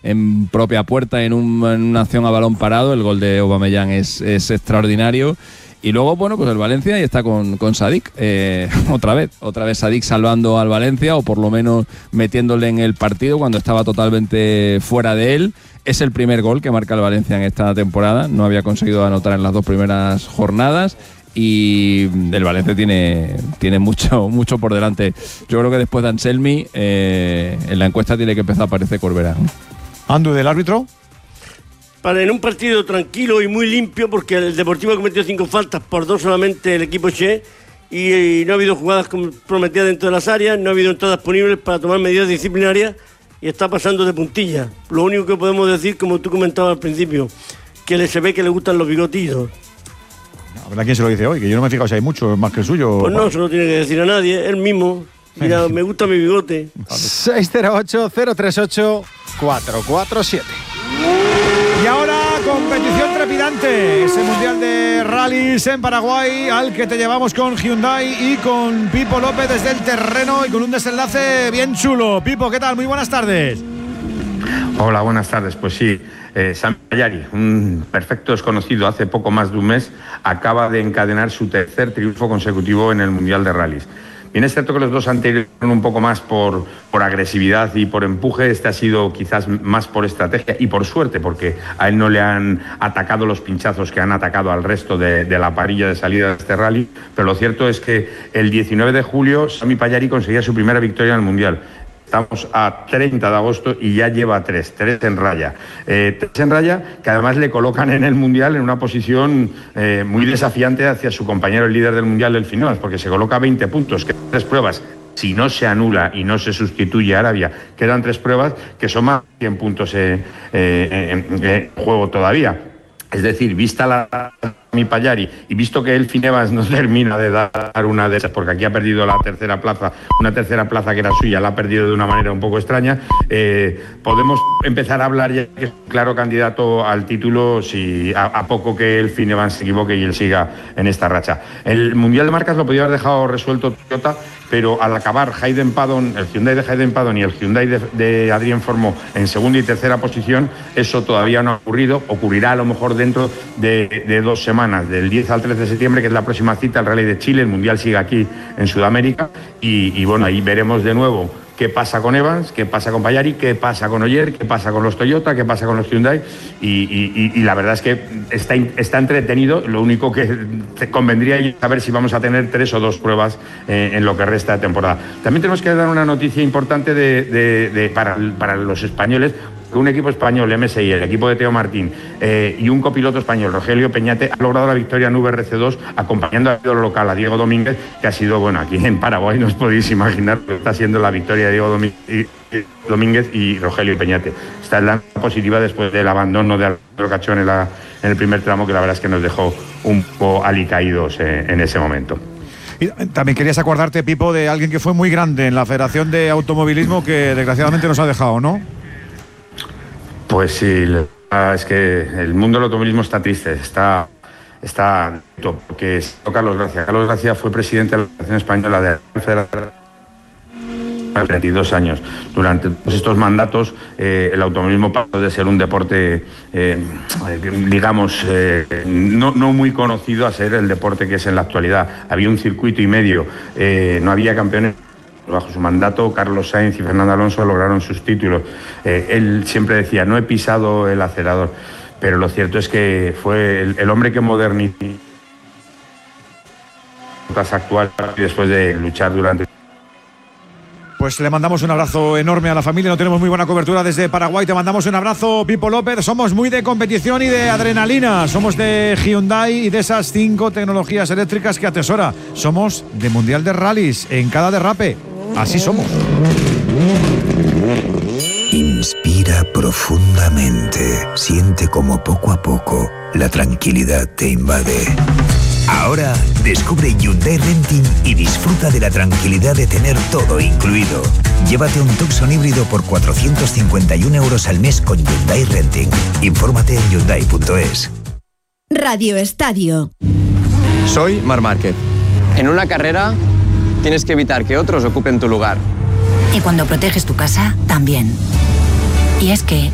en propia puerta en una acción a balón parado. El gol de Aubameyang es extraordinario. Y luego, bueno, pues el Valencia y está con Sadik, otra vez Sadik salvando al Valencia, o por lo menos metiéndole en el partido cuando estaba totalmente fuera de él. Es el primer gol que marca el Valencia en esta temporada, no había conseguido anotar en las 2 primeras jornadas, y el Valencia tiene mucho por delante. Yo creo que después de Anselmi, en la encuesta tiene que empezar a aparecer Corberán. Andu, ¿del árbitro? En un partido tranquilo y muy limpio, porque el Deportivo ha cometido 5 faltas por 2 solamente el equipo Che, y no ha habido jugadas comprometidas dentro de las áreas, no ha habido entradas punibles para tomar medidas disciplinarias, y está pasando de puntilla. Lo único que podemos decir, como tú comentabas al principio, que se ve que le gustan los bigotillos. A ver, ¿a quién se lo dice hoy? Que yo no me he fijado si hay mucho más que el suyo. Pues no, se lo tiene que decir a nadie, él mismo. Mira, me gusta mi bigote. 608-038-447. Y ahora, competición trepidante. Ese Mundial de Rallys en Paraguay, al que te llevamos con Hyundai y con Pipo López desde el terreno, y con un desenlace bien chulo. Pipo, ¿qué tal? Muy buenas tardes. Hola, buenas tardes. Pues sí, Sami Pajari, un perfecto desconocido hace poco más de un mes, acaba de encadenar su tercer triunfo consecutivo en el Mundial de Rallys. Bien, es cierto que los dos anteriores un poco más por agresividad y por empuje. Este ha sido quizás más por estrategia y por suerte, porque a él no le han atacado los pinchazos que han atacado al resto de la parrilla de salida de este rally. Pero lo cierto es que el 19 de julio Sami Pajari conseguía su primera victoria en el Mundial. Estamos a 30 de agosto y ya lleva 3 en raya. 3 en raya, que además le colocan en el Mundial en una posición muy desafiante hacia su compañero, el líder del Mundial, Delfín Evans, porque se coloca a 20 puntos, que 3 pruebas. Si no se anula y no se sustituye a Arabia, quedan 3 pruebas que son más de 100 puntos en juego todavía. Es decir, vista la Sami Pajari y visto que Delfín Evans no termina de dar una de esas, porque aquí ha perdido la tercera plaza, una tercera plaza que era suya, la ha perdido de una manera un poco extraña, podemos empezar a hablar ya que es un claro candidato al título, si a poco que Delfín Evans se equivoque y él siga en esta racha. El Mundial de Marcas lo podía haber dejado resuelto Toyota, pero al acabar Hayden Paddon, el Hyundai de Hayden Paddon y el Hyundai de Adrien Formó en segunda y tercera posición, eso todavía no ha ocurrido. Ocurrirá a lo mejor dentro de 2 semanas, del 10 al 13 de septiembre, que es la próxima cita, el Rally de Chile. El Mundial sigue aquí en Sudamérica y bueno, ahí veremos de nuevo qué pasa con Evans, qué pasa con Pajari, qué pasa con Ogier, qué pasa con los Toyota, qué pasa con los Hyundai, y la verdad es que está entretenido. Lo único que te convendría es saber si vamos a tener 3 o 2 pruebas en lo que resta de temporada. También tenemos que dar una noticia importante para los españoles, que un equipo español, MSI, el equipo de Teo Martín, y un copiloto español, Rogelio Peñate, ha logrado la victoria en VRC2 acompañando al ídolo local, a Diego Domínguez, que ha sido, bueno, aquí en Paraguay no os podéis imaginar lo que está siendo la victoria de Diego Domínguez y Rogelio Peñate. Está en la positiva después del abandono de Alberto Cachón en el primer tramo, que la verdad es que nos dejó un poco alicaídos en ese momento. Y también querías acordarte, Pipo, de alguien que fue muy grande en la Federación de Automovilismo, que desgraciadamente nos ha dejado, ¿no? Pues sí, es que el mundo del automovilismo está triste, está porque Carlos Gracia. Carlos Gracia fue presidente de la Federación Española de la Federación 32 años. Durante todos estos mandatos, el automovilismo pasó de ser un deporte, digamos, no muy conocido, a ser el deporte que es en la actualidad. Había un circuito y medio, no había campeones. Bajo su mandato, Carlos Sainz y Fernando Alonso lograron sus títulos. Él siempre decía, no he pisado el acelerador, pero lo cierto es que fue el hombre que modernizó las actuales después de luchar durante... Pues le mandamos un abrazo enorme a la familia. No tenemos muy buena cobertura desde Paraguay. Te mandamos un abrazo, Pipo López. Somos muy de competición y de adrenalina. Somos de Hyundai y de esas 5 tecnologías eléctricas que atesora. Somos de Mundial de Rallys en cada derrape. Así somos. Inspira profundamente. Siente como poco a poco la tranquilidad te invade. Ahora descubre Hyundai Renting y disfruta de la tranquilidad de tener todo incluido. Llévate un Tucson híbrido por 451 euros al mes con Hyundai Renting. Infórmate en hyundai.es. Radio Estadio. Soy Marc Márquez. En una carrera tienes que evitar que otros ocupen tu lugar. Y cuando proteges tu casa, también. Y es que